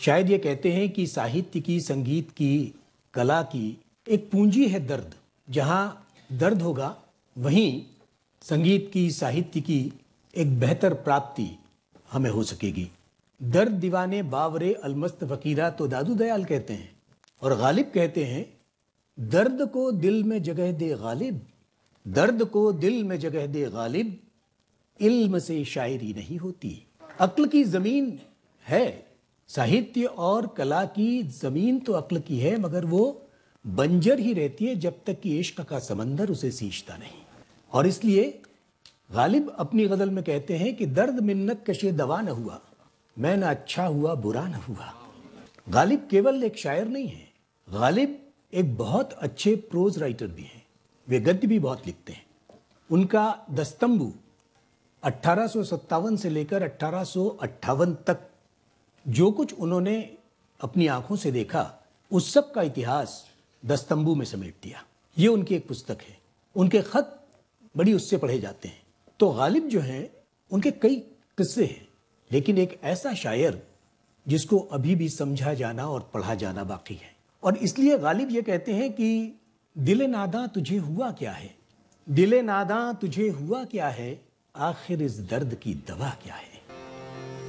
शायद ये कहते हैं कि साहित्य की, संगीत की, कला की एक पूंजी है दर्द। जहां दर्द होगा वहीं संगीत की, साहित्य की एक बेहतर प्राप्ति हमें हो सकेगी। दर्द दीवाने बावरे अलमस्त फकीरा, तो दादू दयाल कहते हैं। और गालिब कहते हैं, दर्द को दिल में जगह दे गालिब, दर्द को दिल में जगह दे गालिब, इल्म से शायरी नहीं होती। अक्ल की जमीन है, साहित्य और कला की जमीन तो अक्ल की है, मगर वो बंजर ही रहती है जब तक कि इश्क का समंदर उसे सींचता नहीं। और इसलिए गालिब अपनी गजल में कहते हैं कि दर्द मिन्नत कशे दवा न हुआ, मैं न अच्छा हुआ बुरा न हुआ। गालिब केवल एक शायर नहीं है, गालिब एक बहुत अच्छे प्रोज राइटर भी हैं। वे गद्य भी बहुत लिखते हैं। उनका दस्तंबू 1857 से लेकर 1858 तक जो कुछ उन्होंने अपनी आंखों से देखा, उस सब का इतिहास दस्तंबू में समेट दिया। ये उनकी एक पुस्तक है। उनके खत बड़ी उससे पढ़े जाते हैं। तो गालिब जो हैं, उनके कई किस्से हैं, लेकिन एक ऐसा शायर जिसको अभी भी समझा जाना और पढ़ा जाना बाकी है। और इसलिए गालिब ये कहते हैं कि दिले नादा तुझे हुआ क्या है, दिले नादा तुझे हुआ क्या है, आखिर इस दर्द की दवा क्या है।